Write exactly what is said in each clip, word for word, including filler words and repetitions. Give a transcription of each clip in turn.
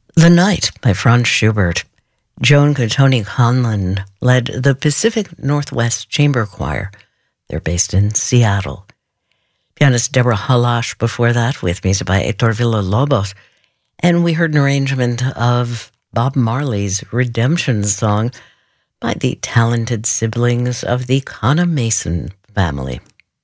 The Night by Franz Schubert. Joan Cotoni Conlon led the Pacific Northwest Chamber Choir. They're based in Seattle. Pianist Deborah Halash before that with music by Hector Villa-Lobos. And we heard an arrangement of Bob Marley's Redemption Song by the talented siblings of the Kana Mason family.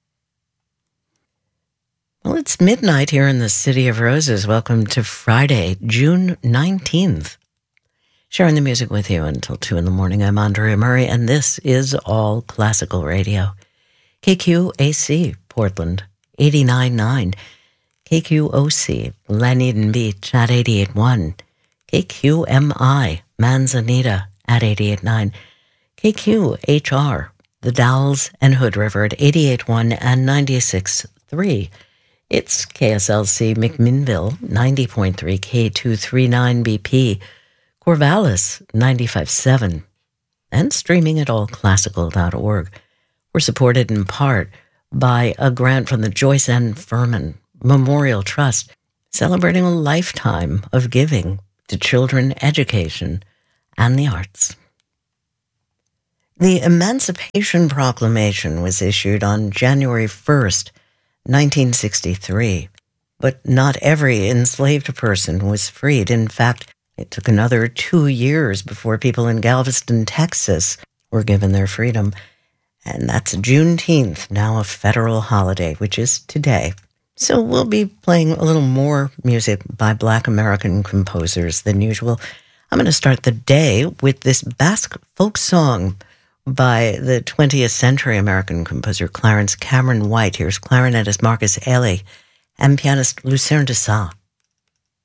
Well, it's midnight here in the City of Roses. Welcome to Friday, June nineteenth. Sharing the music with you until two in the morning. I'm Andrea Murray, and this is All Classical Radio. K Q A C, Portland, eighty-nine point nine. K Q O C, Laneden Beach at eighty-eight point one. K Q M I, Manzanita at eighty-eight point nine. K Q H R, The Dalles and Hood River at eighty-eight point one and ninety-six point three. It's K S L C McMinnville, ninety point three, K two thirty-nine B P, Corvallis, ninety-five point seven, and streaming at all classical dot org. We're supported in part by a grant from the Joyce N. Furman Memorial Trust, celebrating a lifetime of giving to children, education, and the arts. The Emancipation Proclamation was issued on January first, nineteen sixty-three, but not every enslaved person was freed. In fact, it took another two years before people in Galveston, Texas were given their freedom. And that's Juneteenth, now a federal holiday, which is today. So we'll be playing a little more music by Black American composers than usual. I'm going to start the day with this Basque folk song by the twentieth century American composer Clarence Cameron White. Here's clarinetist Marcus Ailey and pianist Lucerne de Sa.